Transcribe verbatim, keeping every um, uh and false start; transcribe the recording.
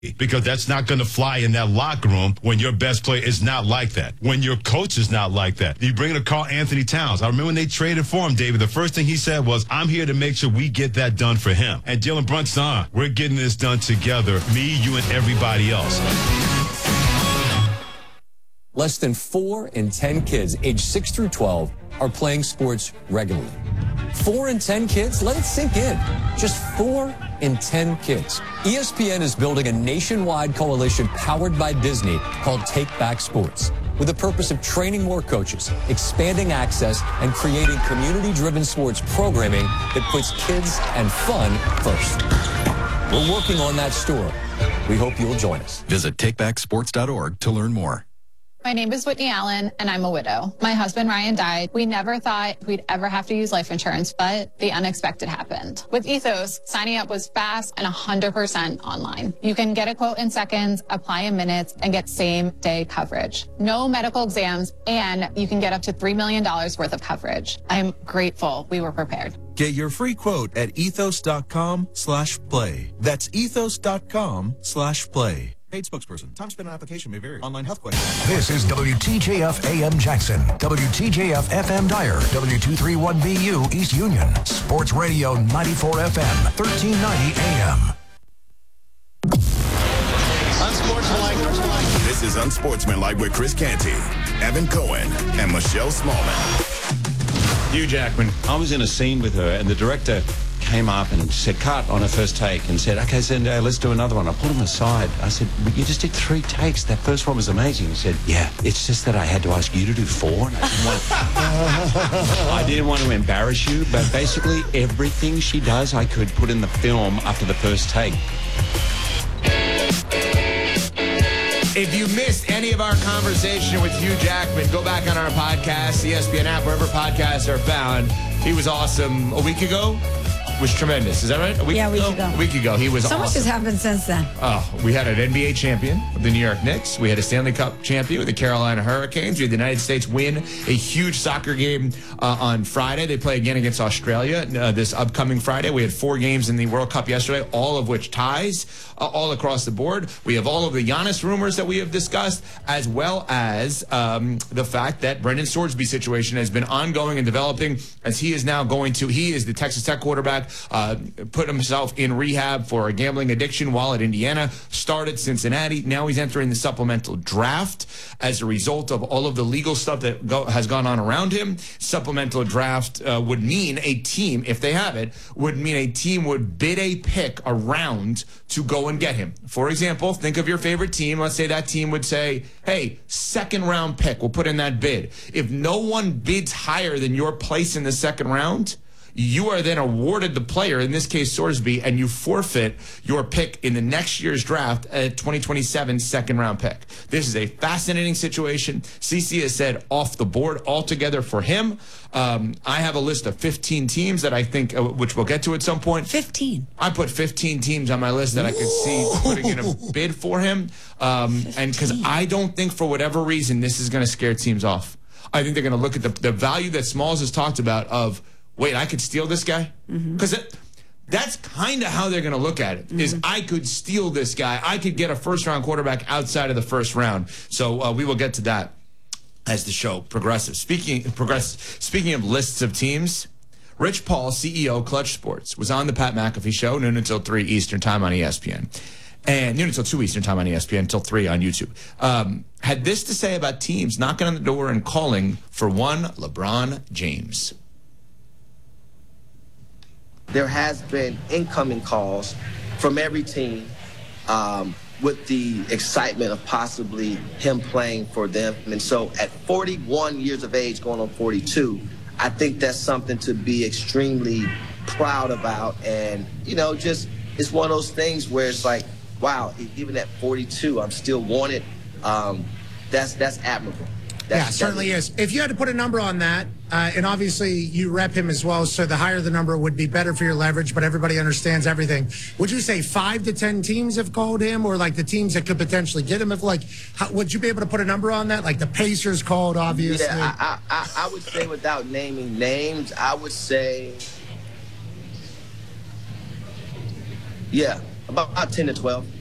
Because that's not going to fly in that locker room when your best player is not like that. When your coach is not like that. You bring in a Karl Anthony Towns. I remember when they traded for him, David, the first thing he said was, I'm here to make sure we get that done for him. And Jalen Brunson, uh, we're getting this done together. Me, you, and everybody else. Less than four in ten kids aged six through twelve are playing sports regularly. Four in ten kids? Let it sink in. Just four in ten kids. E S P N is building a nationwide coalition powered by Disney called Take Back Sports, with the purpose of training more coaches, expanding access, and creating community-driven sports programming that puts kids and fun first. We're working on that story. We hope you'll join us. Visit take back sports dot org to learn more. My name is Whitney Allen, and I'm a widow. My husband, Ryan, died. We never thought we'd ever have to use life insurance, but the unexpected happened. With Ethos, signing up was fast and one hundred percent online. You can get a quote in seconds, apply in minutes, and get same-day coverage. No medical exams, and you can get up to three million dollars worth of coverage. I'm grateful we were prepared. Get your free quote at ethos.com slash play. That's ethos.com slash play. Paid spokesperson. Time spent on application may vary. Online health questions. This is W T J F A M Jackson, W T J F F M Dyer, W two thirty-one B U East Union, Sports Radio ninety-four F M, thirteen ninety A M. Unsportsmanlike. This is Unsportsmanlike with Chris Canty, Evan Cohen, and Michelle Smallman. Hugh Jackman. I was in a scene with her, and the director came up and said, cut on her first take, and said, okay, Zendaya, let's do another one. I pulled him aside. I said, but you just did three takes. That first one was amazing. He said, yeah, it's just that I had to ask you to do four. And I, didn't want, I didn't want to embarrass you, but basically everything she does, I could put in the film after the first take. If you missed any of our conversation with Hugh Jackman, go back on our podcast, E S P N app, wherever podcasts are found. He was awesome a week ago. Was tremendous. Is that right? A week yeah, a week ago? ago. A week ago. He was so awesome. So much has happened since then. Oh, we had an N B A champion with the New York Knicks. We had a Stanley Cup champion with the Carolina Hurricanes. We had the United States win a huge soccer game uh, on Friday. They play again against Australia uh, this upcoming Friday. We had four games in the World Cup yesterday, all of which ties uh, all across the board. We have all of the Giannis rumors that we have discussed, as well as um, the fact that Brendan Swordsby's situation has been ongoing and developing as he is now going to, he is the Texas Tech quarterback, uh, put himself in rehab for a gambling addiction while at Indiana, started Cincinnati. Now he's entering the supplemental draft as a result of all of the legal stuff that go, has gone on around him. Supplemental draft uh, would mean a team, if they have it, would mean a team would bid a pick around to go and get him. For example, think of your favorite team. Let's say that team would say, hey, second round pick, we'll put in that bid. If no one bids higher than your place in the second round, you are then awarded the player, in this case Sorsby, and you forfeit your pick in the next year's draft, a twenty twenty-seven second round pick. This is a fascinating situation. C C has said off the board altogether for him. Um, I have a list of fifteen teams that I think, uh, which we'll get to at some point. fifteen. I put fifteen teams on my list that I could see putting in a bid for him. Um, and because I don't think for whatever reason this is going to scare teams off. I think they're going to look at the, the value that Smalls has talked about of, wait, I could steal this guy? Because mm-hmm. that's kind of how they're going to look at it, mm-hmm. is I could steal this guy. I could get a first-round quarterback outside of the first round. So uh, we will get to that as the show progresses. Speaking, progress, speaking of lists of teams, Rich Paul, C E O, Clutch Sports, was on the Pat McAfee Show, noon until three Eastern Time on E S P N. And noon until two Eastern Time on E S P N, until three on YouTube. Um, had this to say about teams knocking on the door and calling for one LeBron James. There has been incoming calls from every team um, with the excitement of possibly him playing for them. And so at forty-one years of age, going on forty-two, I think that's something to be extremely proud about. And, you know, just it's one of those things where it's like, wow, even at forty-two, I'm still wanted. Um, that's, that's admirable. That's, yeah, it certainly is. If you had to put a number on that, uh, and obviously you rep him as well, so the higher the number would be better for your leverage, but everybody understands everything. Would you say five to ten teams have called him, or like the teams that could potentially get him? If like, how, would you be able to put a number on that? Like the Pacers called, obviously. Yeah, I, I, I would say without naming names, I would say, yeah, about, about ten to twelve.